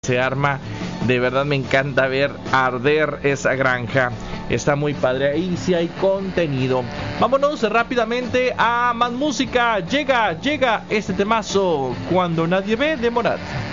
se arma. De verdad me encanta ver arder esa granja. Está muy padre. Ahí sí hay contenido. Vámonos rápidamente a más música. Llega este temazo Cuando nadie ve de Morat.